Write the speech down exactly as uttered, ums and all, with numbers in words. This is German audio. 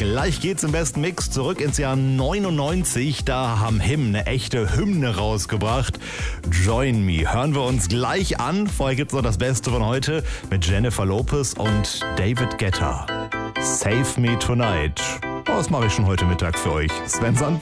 Gleich geht's im besten Mix zurück ins Jahr neunundneunzig. Da haben Him eine echte Hymne rausgebracht. Join Me. Hören wir uns gleich an. Vorher gibt's noch das Beste von heute mit Jennifer Lopez und David Guetta. Save Me Tonight. Oh, das mache ich schon heute Mittag für euch. Sven Sandberg.